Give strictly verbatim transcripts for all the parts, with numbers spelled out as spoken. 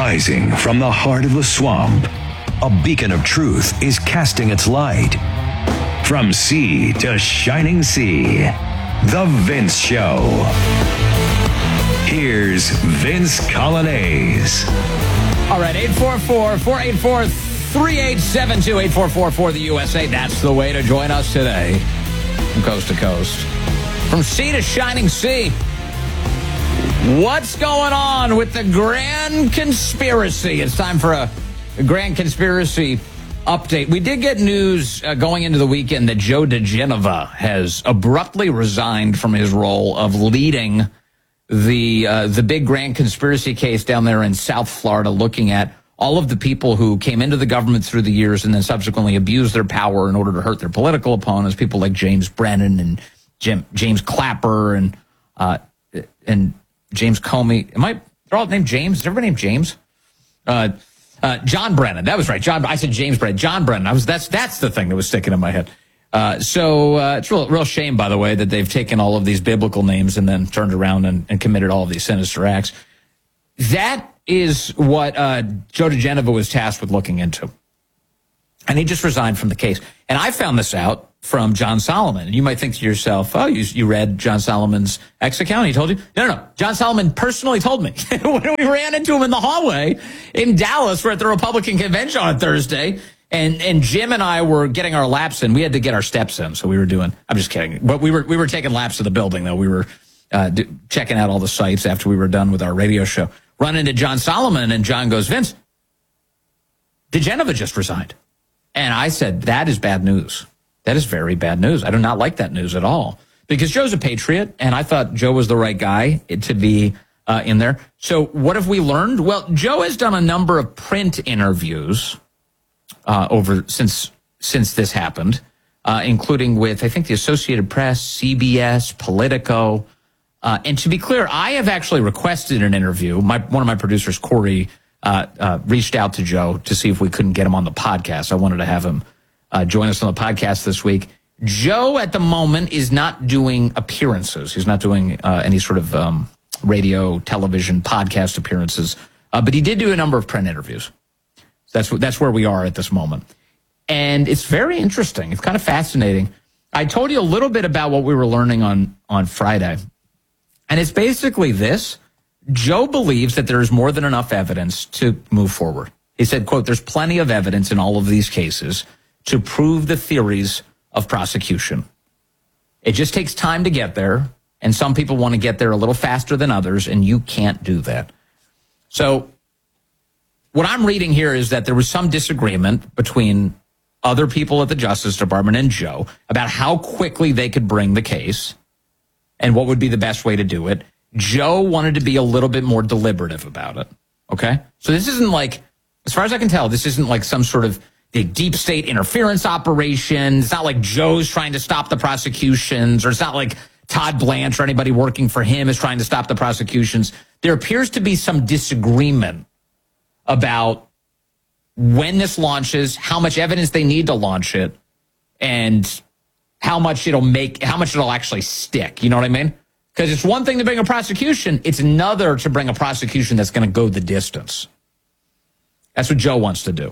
Rising from the heart of the swamp, a beacon of truth is casting its light. From sea to shining sea, The Vince Show. Here's Vince Coglianese. All right, eight four four, four eight four, three eight seven two, eight four four for the U S A. That's the way to join us today from coast to coast. From sea to shining sea. What's going on with the grand conspiracy? It's time for a, a grand conspiracy update. We did get news uh, going into the weekend that Joe diGenova has abruptly resigned from his role of leading the uh, the big grand conspiracy case down there in South Florida, looking at all of the people who came into the government through the years and then subsequently abused their power in order to hurt their political opponents, people like James Brennan and Jim, James Clapper and uh, and James Comey. Am I? They're all named James. Is everybody named James? Uh, uh, John Brennan. That was right. John. I said James Brennan. John Brennan. I was. That's that's the thing that was sticking in my head. Uh, so uh, it's real, real shame, by the way, that they've taken all of these biblical names and then turned around and, and committed all of these sinister acts. That is what uh, Joe diGenova was tasked with looking into, and he just resigned from the case. And I found this out from John Solomon. And you might think to yourself, oh, you, you read John Solomon's X account? He told you? No, no, no. John Solomon personally told me. When we ran into him in the hallway in Dallas, we're at the Republican convention on Thursday, and and Jim and I were getting our laps in. We had to get our steps in, so we were doing, I'm just kidding. But we were we were taking laps of the building, though. We were uh, do, checking out all the sites after we were done with our radio show. Run into John Solomon, and John goes, Vince, diGenova just resigned. And I said, that is bad news. That is very bad news. I do not like that news at all, because Joe's a patriot, and I thought Joe was the right guy to be uh, in there. So what have we learned? Well, Joe has done a number of print interviews uh, over since since this happened, uh, including with, I think, the Associated Press, C B S, Politico. Uh, and to be clear, I have actually requested an interview. My one of my producers, Corey, uh, uh, reached out to Joe to see if we couldn't get him on the podcast. I wanted to have him Uh, join us on the podcast this week. Joe, at the moment, is not doing appearances. He's not doing uh, any sort of um, radio, television, podcast appearances. Uh, but he did do a number of print interviews. So that's that's where we are at this moment. And it's very interesting. It's kind of fascinating. I told you a little bit about what we were learning on, on Friday. And it's basically this. Joe believes that there is more than enough evidence to move forward. He said, quote, there's plenty of evidence in all of these cases to prove the theories of prosecution. It just takes time to get there, and some people want to get there a little faster than others, and you can't do that. So what I'm reading here is that there was some disagreement between other people at the Justice Department and Joe about how quickly they could bring the case and what would be the best way to do it. Joe wanted to be a little bit more deliberative about it, okay? So this isn't like, as far as I can tell, this isn't like some sort of the deep state interference operation. It's not like Joe's trying to stop the prosecutions, or it's not like Todd Blanche or anybody working for him is trying to stop the prosecutions. There appears to be some disagreement about when this launches, how much evidence they need to launch it, and how much it'll make, how much it'll actually stick. You know what I mean? Because it's one thing to bring a prosecution. It's another to bring a prosecution that's going to go the distance. That's what Joe wants to do.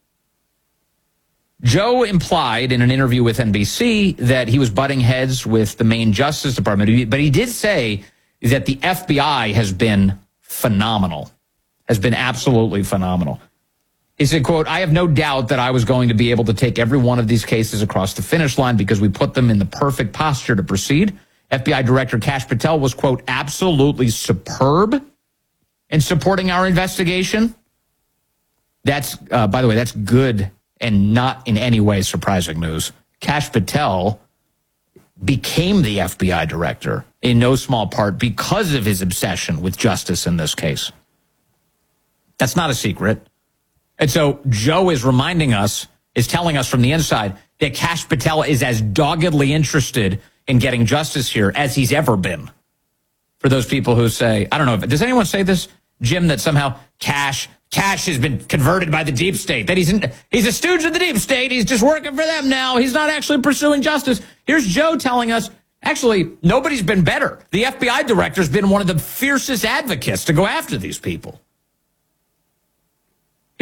Joe implied in an interview with N B C that he was butting heads with the Maine Justice Department, but he did say that the F B I has been phenomenal, has been absolutely phenomenal. He said, quote, I have no doubt that I was going to be able to take every one of these cases across the finish line because we put them in the perfect posture to proceed. F B I Director Kash Patel was, quote, absolutely superb in supporting our investigation. That's, uh, by the way, that's good and not in any way surprising news. Kash Patel became the F B I director in no small part because of his obsession with justice in this case. That's not a secret. And so Joe is reminding us, is telling us from the inside that Kash Patel is as doggedly interested in getting justice here as he's ever been. For those people who say, I don't know, does anyone say this, Jim, that somehow Kash Kash has been converted by the deep state, that he's in, he's a stooge of the deep state. He's just working for them now. He's not actually pursuing justice. Here's Joe telling us, actually, nobody's been better. The F B I director's been one of the fiercest advocates to go after these people.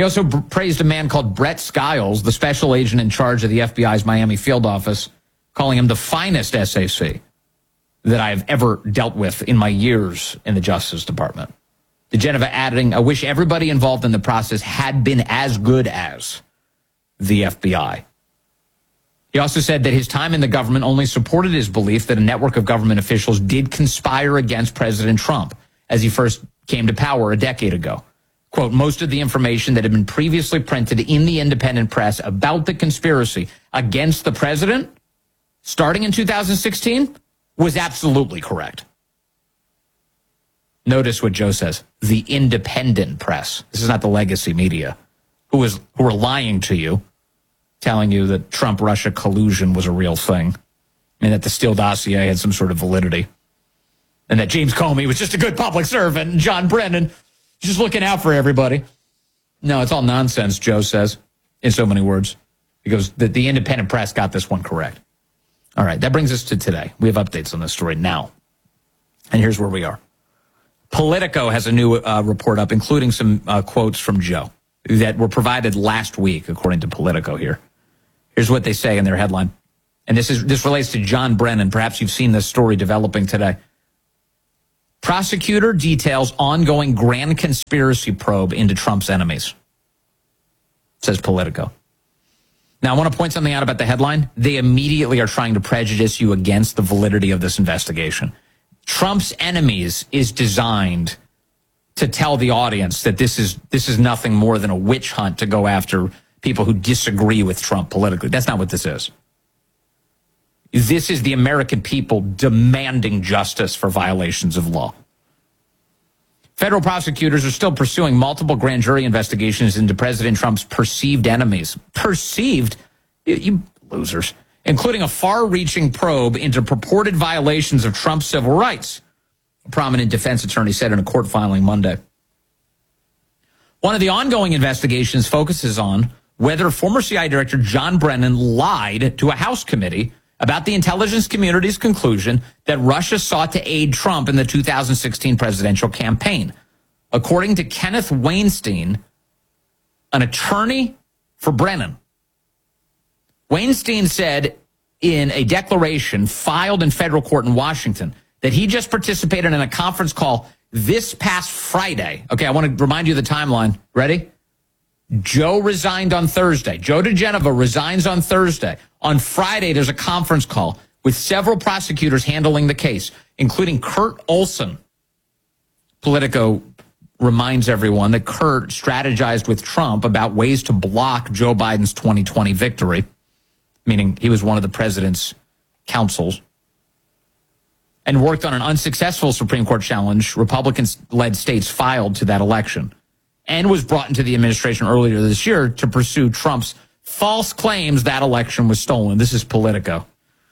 He also b- praised a man called Brett Skiles, the special agent in charge of the F B I's Miami field office, calling him the finest S A C that I have ever dealt with in my years in the Justice Department. DeGeneva adding, I wish everybody involved in the process had been as good as the F B I. He also said that his time in the government only supported his belief that a network of government officials did conspire against President Trump as he first came to power a decade ago. Quote, most of the information that had been previously printed in the independent press about the conspiracy against the president starting in two thousand sixteen was absolutely correct. Notice what Joe says, the independent press. This is not the legacy media who is who are lying to you, telling you that Trump-Russia collusion was a real thing and that the Steele dossier had some sort of validity and that James Comey was just a good public servant and John Brennan just looking out for everybody. No, it's all nonsense, Joe says, in so many words. He goes, the, the independent press got this one correct. All right, that brings us to today. We have updates on this story now. And here's where we are. Politico has a new uh, report up, including some uh, quotes from Joe that were provided last week, according to Politico here. Here's what they say in their headline. And this is this relates to John Brennan. Perhaps you've seen this story developing today. Prosecutor details ongoing grand conspiracy probe into Trump's enemies, says Politico. Now, I want to point something out about the headline. They immediately are trying to prejudice you against the validity of this investigation. Trump's enemies is designed to tell the audience that this is this is nothing more than a witch hunt to go after people who disagree with Trump politically. That's not what this is. This is the American people demanding justice for violations of law. Federal prosecutors are still pursuing multiple grand jury investigations into President Trump's perceived enemies. Perceived? You, you losers. Including a far-reaching probe into purported violations of Trump's civil rights, a prominent defense attorney said in a court filing Monday. One of the ongoing investigations focuses on whether former C I A Director John Brennan lied to a House committee about the intelligence community's conclusion that Russia sought to aid Trump in the two thousand sixteen presidential campaign. According to Kenneth Weinstein, an attorney for Brennan, Weinstein said in a declaration filed in federal court in Washington that he just participated in a conference call this past Friday. Okay, I want to remind you of the timeline. Ready? Joe resigned on Thursday. Joe DeGeneva resigns on Thursday. On Friday, there's a conference call with several prosecutors handling the case, including Kurt Olson. Politico reminds everyone that Kurt strategized with Trump about ways to block Joe Biden's twenty twenty victory, meaning he was one of the president's counsels, and worked on an unsuccessful Supreme Court challenge Republican-led states filed to that election, and was brought into the administration earlier this year to pursue Trump's false claims that election was stolen. This is Politico.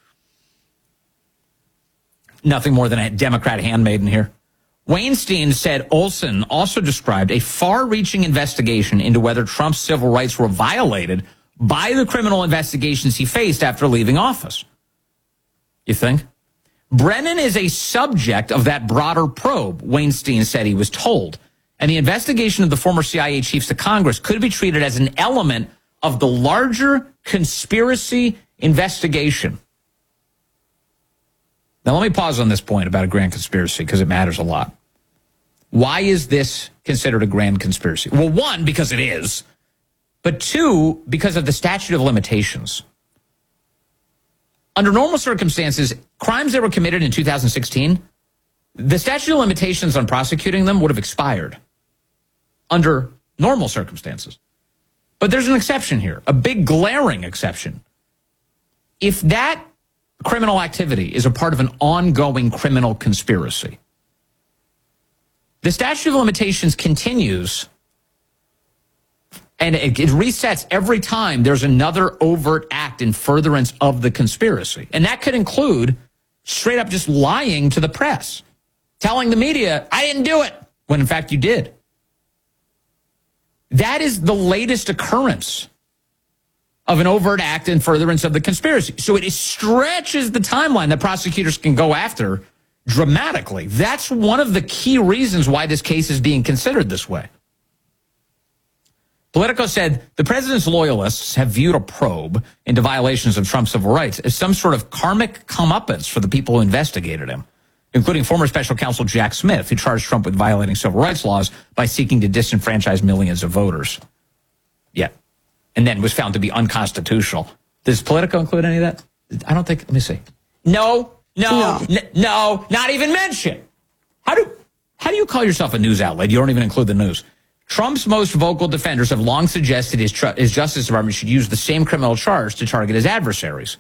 Nothing more than a Democrat handmaiden here. Weinstein said Olson also described a far-reaching investigation into whether Trump's civil rights were violated by the criminal investigations he faced after leaving office. You think? Brennan is a subject of that broader probe, Weinstein said he was told. And the investigation of the former C I A chiefs to Congress could be treated as an element of the larger conspiracy investigation. Now, let me pause on this point about a grand conspiracy because it matters a lot. Why is this considered a grand conspiracy? Well, one, because it is. But two, because of the statute of limitations. Under normal circumstances, crimes that were committed in two thousand sixteen, the statute of limitations on prosecuting them would have expired under normal circumstances. But there's an exception here, a big glaring exception. If that criminal activity is a part of an ongoing criminal conspiracy, the statute of limitations continues, and it, it resets every time there's another overt act in furtherance of the conspiracy. And that could include straight up just lying to the press, telling the media, I didn't do it, when in fact you did. That is the latest occurrence of an overt act in furtherance of the conspiracy. So it stretches the timeline that prosecutors can go after dramatically. That's one of the key reasons why this case is being considered this way. Politico said the president's loyalists have viewed a probe into violations of Trump's civil rights as some sort of karmic comeuppance for the people who investigated him, including former special counsel Jack Smith, who charged Trump with violating civil rights laws by seeking to disenfranchise millions of voters. Yeah. And then was found to be unconstitutional. Does Politico include any of that? I don't think. Let me see. No, no, no, n- no not even mention. How do, how do you call yourself a news outlet? You don't even include the news. Trump's most vocal defenders have long suggested his, tr- his Justice Department should use the same criminal charge to target his adversaries.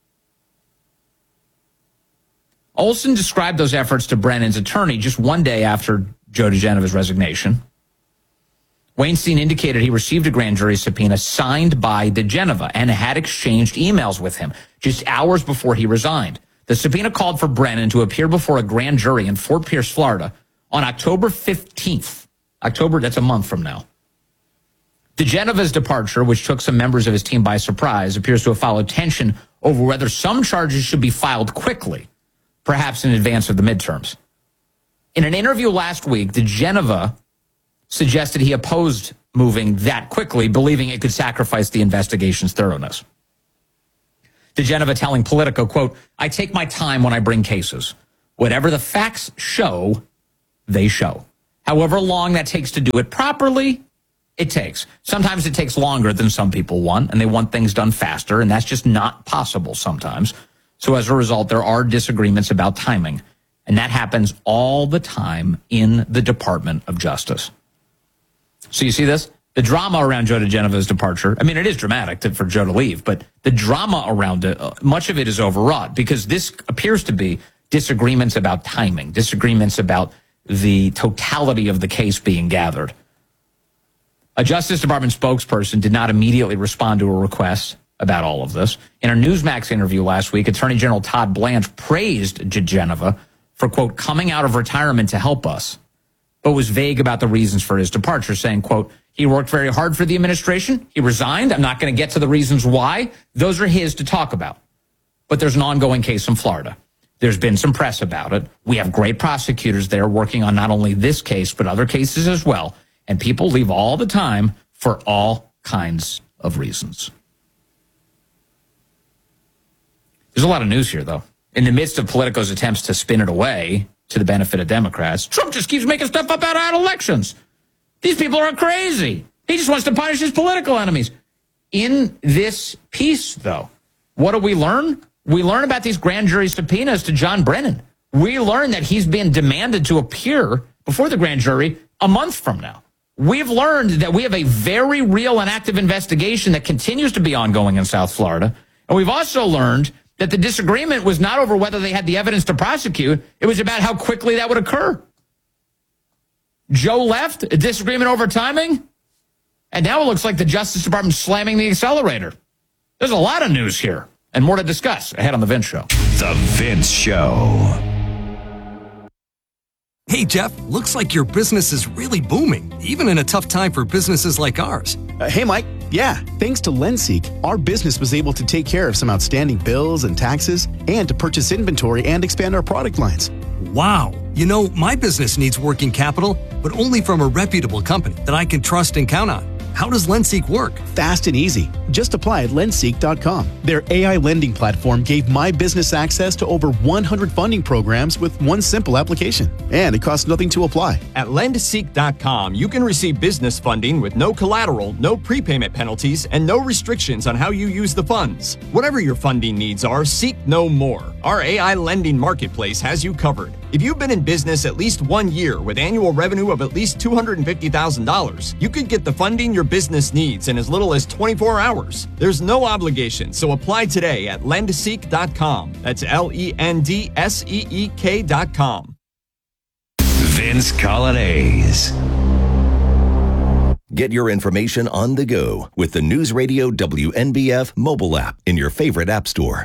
Olson described those efforts to Brennan's attorney just one day after Joe DeGeneva's resignation. Weinstein indicated he received a grand jury subpoena signed by DeGeneva and had exchanged emails with him just hours before he resigned. The subpoena called for Brennan to appear before a grand jury in Fort Pierce, Florida on October fifteenth. October, that's a month from now. DeGeneva's departure, which took some members of his team by surprise, appears to have followed tension over whether some charges should be filed quickly, perhaps in advance of the midterms. In an interview last week, DeGeneva suggested he opposed moving that quickly, believing it could sacrifice the investigation's thoroughness. DeGeneva telling Politico, quote, "I take my time when I bring cases. Whatever the facts show, they show. However long that takes to do it properly, it takes. Sometimes it takes longer than some people want, and they want things done faster, and that's just not possible sometimes. So as a result, there are disagreements about timing, and that happens all the time in the Department of Justice." So you see this? The drama around Joe DeGeneva's departure, I mean, it is dramatic to, for Joe to leave, but the drama around it, uh, much of it is overwrought because this appears to be disagreements about timing, disagreements about the totality of the case being gathered. A Justice Department spokesperson did not immediately respond to a request about all of this. In a Newsmax interview last week, Attorney General Todd Blanche praised DeGeneva for, quote, coming out of retirement to help us, but was vague about the reasons for his departure, saying, quote, he worked very hard for the administration. He resigned. I'm not going to get to the reasons why. Those are his to talk about. But there's an ongoing case in Florida. There's been some press about it. We have great prosecutors there working on not only this case, but other cases as well. And people leave all the time for all kinds of reasons. There's a lot of news here, though. In the midst of Politico's attempts to spin it away to the benefit of Democrats, Trump just keeps making stuff up out of elections. These people are crazy. He just wants to punish his political enemies. In this piece, though, what do we learn? We learn about these grand jury subpoenas to John Brennan. We learn that he's been demanded to appear before the grand jury a month from now. We've learned that we have a very real and active investigation that continues to be ongoing in South Florida. And we've also learned that the disagreement was not over whether they had the evidence to prosecute. It was about how quickly that would occur. Joe left, a disagreement over timing, and now it looks like the Justice Department's slamming the accelerator. There's a lot of news here, and more to discuss ahead on The Vince Show. The Vince Show. Hey, Jeff, looks like your business is really booming, even in a tough time for businesses like ours. Uh, hey, Mike. Yeah, thanks to LendSeek, our business was able to take care of some outstanding bills and taxes and to purchase inventory and expand our product lines. Wow. You know, my business needs working capital, but only from a reputable company that I can trust and count on. How does LendSeek work? Fast and easy. Just apply at lendseek dot com. Their A I lending platform gave my business access to over one hundred funding programs with one simple application. And it costs nothing to apply. At lendseek dot com, you can receive business funding with no collateral, no prepayment penalties, and no restrictions on how you use the funds. Whatever your funding needs are, seek no more. Our A I lending marketplace has you covered. If you've been in business at least one year with annual revenue of at least two hundred fifty thousand dollars, you could get the funding your business needs in as little as twenty-four hours. There's no obligation, so apply today at lendseek dot com. That's L E N D S E E K dot com. Vince Colonnese. Get your information on the go with the News Radio W N B F mobile app in your favorite app store.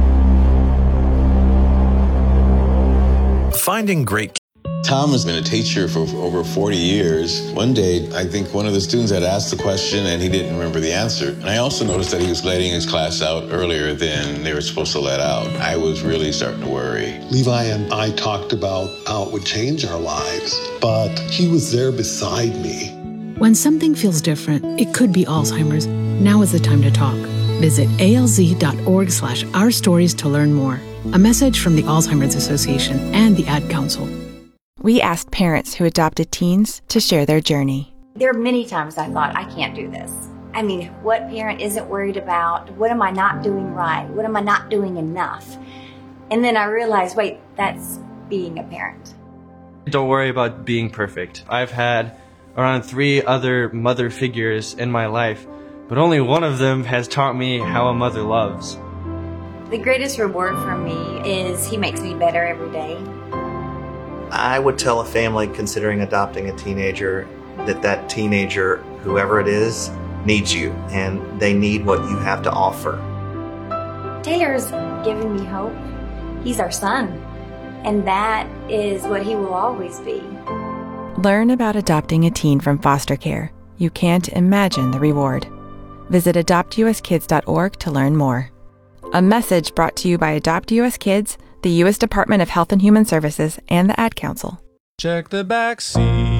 Finding great. Tom has been a teacher for over forty years. One day, I think one of the students had asked the question and he didn't remember the answer. And I also noticed that he was letting his class out earlier than they were supposed to let out. I was really starting to worry. Levi and I talked about how it would change our lives, but he was there beside me. When something feels different, it could be Alzheimer's. Now is the time to talk. Visit alz.org slash our stories to learn more. A message from the Alzheimer's Association and the Ad Council. We asked parents who adopted teens to share their journey. There are many times I thought, I can't do this. I mean, what parent isn't worried about? What am I not doing right? What am I not doing enough? And then I realized, wait, that's being a parent. Don't worry about being perfect. I've had around three other mother figures in my life, but only one of them has taught me how a mother loves. The greatest reward for me is he makes me better every day. I would tell a family considering adopting a teenager that that teenager, whoever it is, needs you, and they need what you have to offer. Taylor's given me hope. He's our son, and that is what he will always be. Learn about adopting a teen from foster care. You can't imagine the reward. Visit adopt u s kids dot org to learn more. A message brought to you by Adopt U S Kids, the U S Department of Health and Human Services, and the Ad Council. Check the back seat.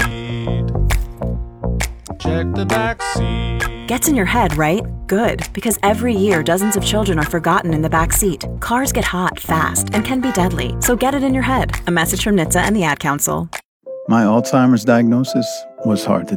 Check the back seat. Gets in your head, right? Good, because every year dozens of children are forgotten in the back seat. Cars get hot fast and can be deadly, so get it in your head. A message from N H T S A and the Ad Council. My Alzheimer's diagnosis was hard to